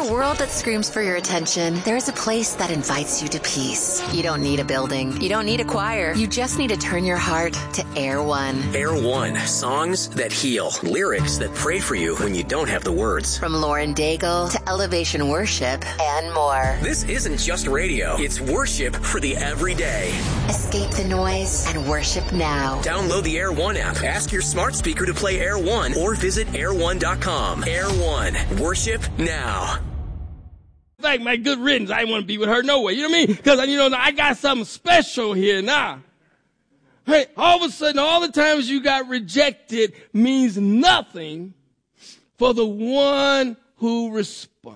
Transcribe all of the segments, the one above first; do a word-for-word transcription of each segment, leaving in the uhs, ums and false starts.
a world that screams for your attention, there is a place that invites you to peace. You don't need a building. You don't need a choir. You just need to turn your heart to Air One. Air One. Songs that heal. Lyrics that pray for you when you don't have the words. From Lauren Daigle to Elevation Worship and more. This isn't just radio. It's worship for the everyday. Escape the noise and worship now. Download the Air One app. Ask your smart speaker to play Air One or visit air one dot com. Air One. Worship now. In fact, man, good riddance. I didn't want to be with her no way. You know what I mean? Because, you know, I got something special here now. Hey, all of a sudden, all the times you got rejected means nothing for the one who responded.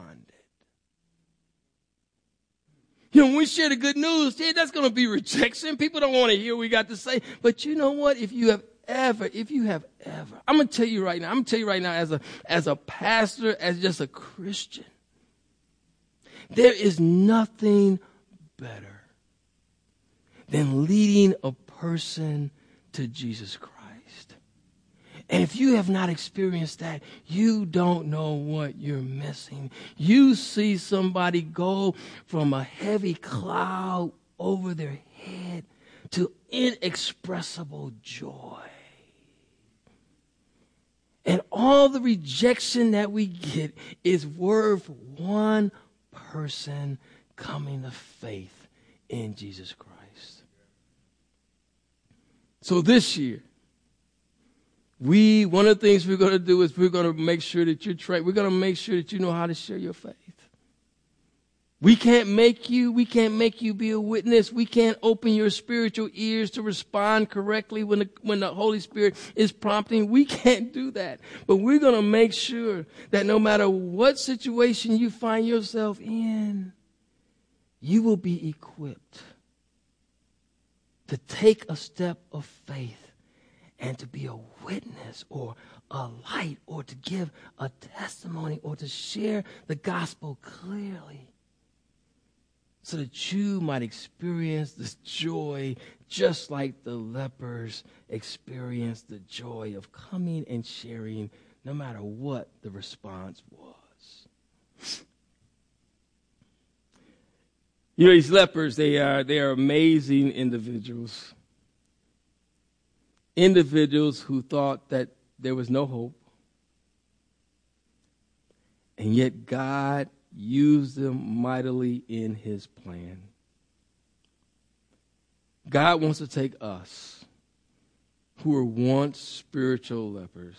You know, when we share the good news, yeah, that's going to be rejection. People don't want to hear what we got to say. But you know what? If you have ever, if you have ever, I'm going to tell you right now, I'm going to tell you right now as a, as a pastor, as just a Christian, there is nothing better than leading a person to Jesus Christ. And if you have not experienced that, you don't know what you're missing. You see somebody go from a heavy cloud over their head to inexpressible joy. And all the rejection that we get is worth one person coming to faith in Jesus Christ. So this year, we one of the things we're going to do is we're going to make sure that you're trained. We're going to make sure that you know how to share your faith. We can't make you, we can't make you be a witness. We can't open your spiritual ears to respond correctly when the, when the Holy Spirit is prompting. We can't do that. But we're going to make sure that no matter what situation you find yourself in, you will be equipped to take a step of faith and to be a witness or a light or to give a testimony or to share the gospel clearly, so that you might experience this joy just like the lepers experienced the joy of coming and sharing no matter what the response was. You know, these lepers, they are, they are amazing individuals. Individuals who thought that there was no hope. And yet God used them mightily in his plan. God wants to take us, who were once spiritual lepers,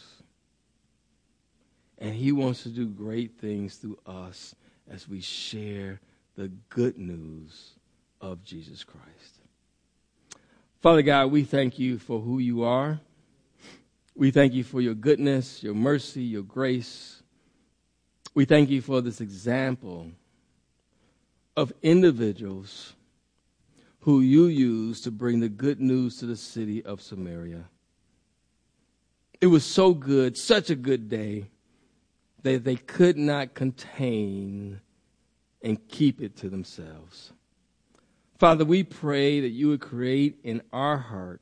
and he wants to do great things through us as we share the good news of Jesus Christ. Father God, we thank you for who you are. We thank you for your goodness, your mercy, your grace. We thank you for this example of individuals who you use to bring the good news to the city of Samaria. It was so good, such a good day, that they could not contain and keep it to themselves. Father, we pray that you would create in our heart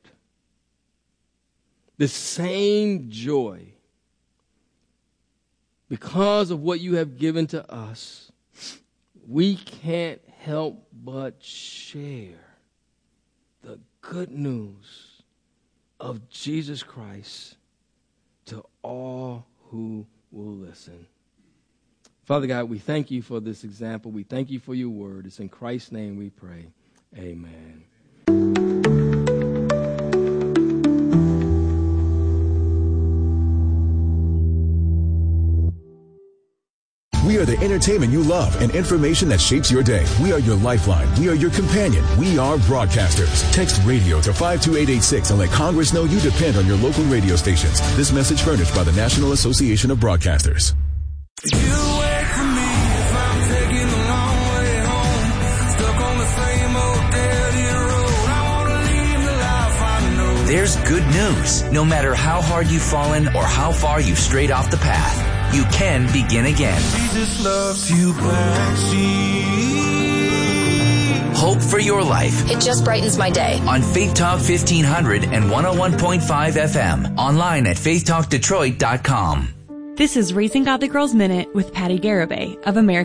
the same joy because of what you have given to us. We can't help but share the good news of Jesus Christ to all who will listen. Father God, we thank you for this example. We thank you for your word. It's in Christ's name we pray. Amen. We are the entertainment you love and information that shapes your day. We are your lifeline. We are your companion. We are broadcasters. Text radio to five two eight eight six and let Congress know you depend on your local radio stations. This message furnished by the National Association of Broadcasters. You wait for me if I'm taking the long way home. Stuck on the same old dead-end road. I want to leave the life I know. There's good news. No matter how hard you've fallen or how far you've strayed off the path, you can begin again. Jesus loves you back. Hope for your life. It just brightens my day. On Faith Talk fifteen hundred and one oh one point five F M. Online at faith talk detroit dot com. This is Raising Godly Girls Minute with Patty Garibay of American